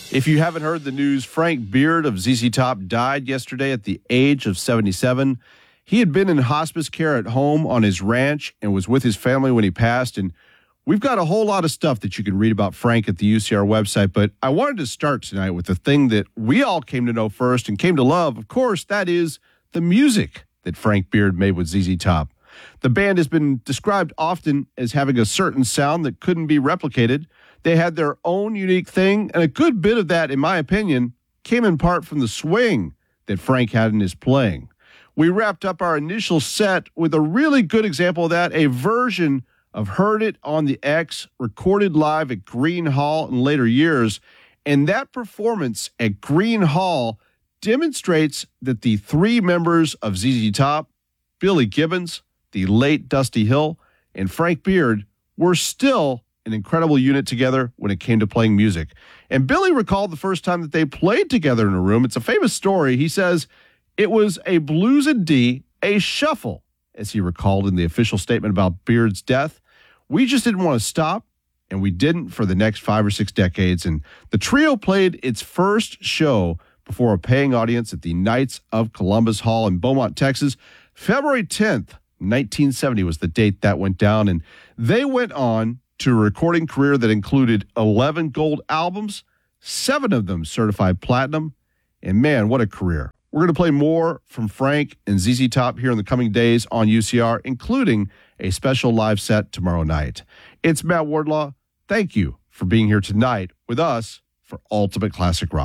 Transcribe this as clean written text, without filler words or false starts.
If you haven't heard the news, Frank Beard of ZZ Top died yesterday at the age of 77. He had been in hospice care at home on his ranch and was with his family when he passed. And we've got a whole lot of stuff that you can read about Frank at the UCR website. But I wanted to start tonight with the thing that we all came to know first and came to love. Of course, that is the music that Frank Beard made with ZZ Top. The band has been described often as having a certain sound that couldn't be replicated. They had their own unique thing, and a good bit of that, in my opinion, came in part from the swing that Frank had in his playing. We wrapped up our initial set with a really good example of that, a version of Heard It on the X, recorded live at Green Hall in later years. And that performance at Green Hall demonstrates that the three members of ZZ Top, Billy Gibbons, the late Dusty Hill, and Frank Beard, were still an incredible unit together when it came to playing music. And Billy recalled the first time that they played together in a room. It's a famous story. He says it was a blues in D, a shuffle, as he recalled in the official statement about Beard's death. We just didn't want to stop, and we didn't for the next 5 or 6 decades. And the trio played its first show before a paying audience at the Knights of Columbus Hall in Beaumont, Texas. February 10th, 1970 was the date that went down, and they went on to a recording career that included 11 gold albums, 7 of them certified platinum, and man, what a career. We're going to play more from Frank and ZZ Top here in the coming days on UCR, including a special live set tomorrow night. It's Matt Wardlaw. Thank you for being here tonight with us for Ultimate Classic Rock.